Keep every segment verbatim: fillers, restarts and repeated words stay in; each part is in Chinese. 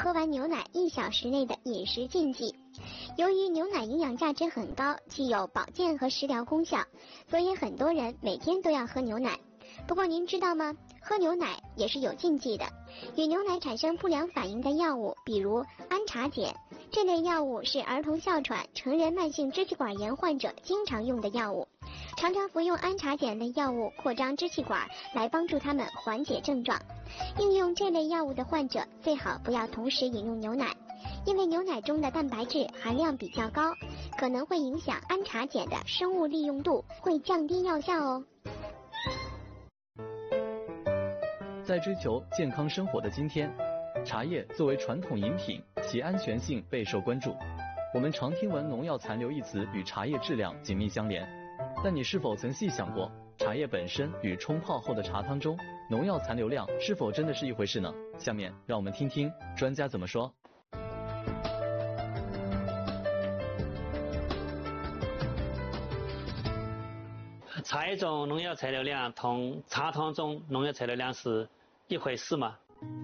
喝完牛奶一小时内的饮食禁忌。由于牛奶营养价值很高，既有保健和食疗功效，所以很多人每天都要喝牛奶。不过您知道吗？喝牛奶也是有禁忌的。与牛奶产生不良反应的药物，比如安茶碱，这类药物是儿童哮喘、成人慢性支气管炎患者经常用的药物。常常服用安茶碱类药物扩张支气管，来帮助他们缓解症状。应用这类药物的患者最好不要同时饮用牛奶，因为牛奶中的蛋白质含量比较高，可能会影响安茶碱的生物利用度，会降低药效哦。 在追求健康生活的今天，茶叶作为传统饮品，其安全性备受关注。我们常听闻农药残留一词与茶叶质量紧密相连，但你是否曾细想过，茶叶本身与冲泡后的茶汤中农药残留量是否真的是一回事呢？下面让我们听听专家怎么说。 茶叶中农药残留量同茶汤中农药残留量是一回事吗？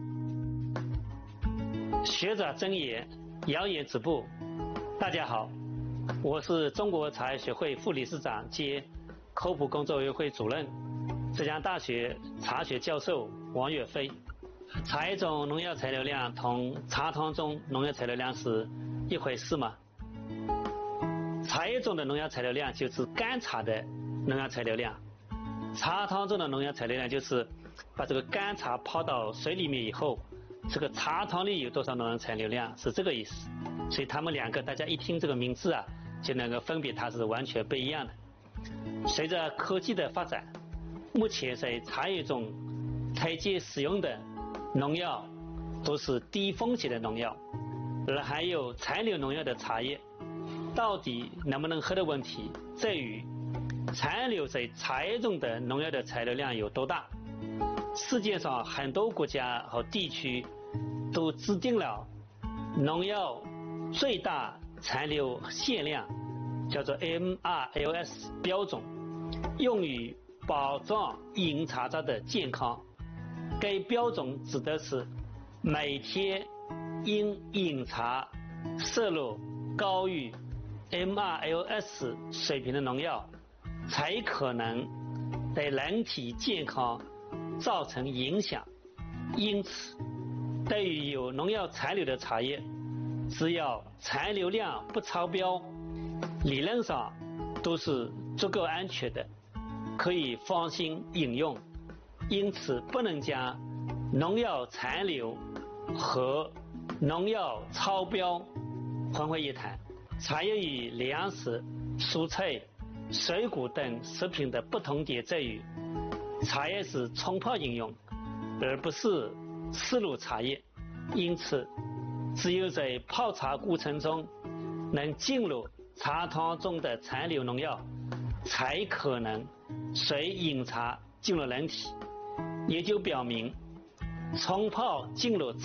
学者睁眼，谣言止步。大家好，我是中国茶叶学会副理事长兼科普工作委员会主任，浙江大学茶学教授王岳飞。茶叶中农药残留量同茶汤中农药残留量是一回事吗？茶叶中的农药残留量就是干茶的农药残留量，茶汤中的农药残留量就是把这个干茶泡到水里面以后，这个茶汤里有多少农药残留量，是这个意思。所以他们两个大家一听这个名字啊，就能够分别它是完全不一样的。随着科技的发展，目前在茶叶中推荐使用的农药都是低风险的农药，而含有残留农药的茶叶到底能不能喝的问题在于残留在茶叶中的农药的残留量有多大。世界上很多国家和地区都制定了农药最大残留限量，叫做 M R L S 标准，用于保障饮茶者的健康。该标准指的是每天因饮茶摄入高于 M R L S 水平的农药，才可能对人体健康造成影响。因此，对于有农药残留的茶叶，只要残留量不超标，理论上都是足够安全的，可以放心饮用。因此，不能将农药残留和农药超标混为一谈。茶叶与粮食、蔬菜、水果等食品的不同点在于，茶叶是冲泡饮用，而不是湿入茶叶。因此，只有在泡茶过程中能进入茶汤中的残留农药，才可能随饮茶进入人体。也就表明，冲泡进入